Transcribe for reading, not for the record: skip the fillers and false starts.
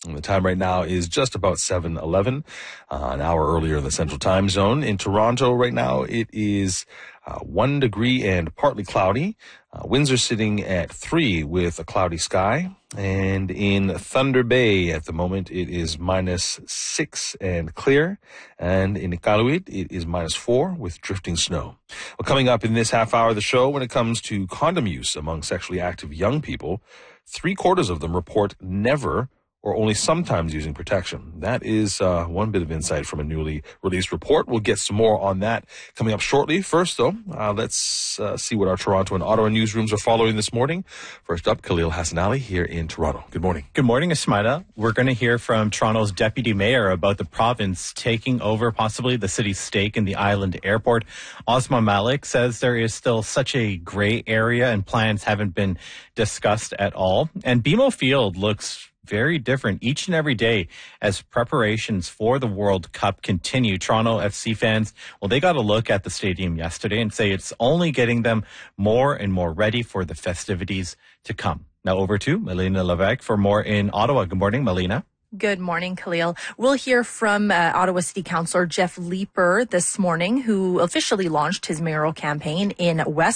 And the time right now is just about 7:11, an hour earlier in the Central Time Zone. In Toronto right now, it is 1 degree and partly cloudy. Winds are sitting at 3 with a cloudy sky. And in Thunder Bay at the moment, it is -6 and clear. And in Iqaluit, it is -4 with drifting snow. Well, coming up in this half hour of the show, when it comes to condom use among sexually active young people, 3/4 of them report never or only sometimes using protection. That is one bit of insight from a newly released report. We'll get some more on that coming up shortly. First, though, let's see what our Toronto and Ottawa newsrooms are following this morning. First up, Khalil Hassanali here in Toronto. Good morning. Good morning, Ismaila. We're going to hear from Toronto's deputy mayor about the province taking over possibly the city's stake in the island airport. Osman Malik says there is still such a gray area and plans haven't been discussed at all. And BMO Field looks very different each and every day as preparations for the World Cup continue. Toronto FC fans, well, they got a look at the stadium yesterday and say it's only getting them more and more ready for the festivities to come. Now over to Melina Levesque for more in Ottawa. Good morning, Melina. Good morning, Khalil. We'll hear from Ottawa City Councillor Jeff Leeper this morning, who officially launched his mayoral campaign in West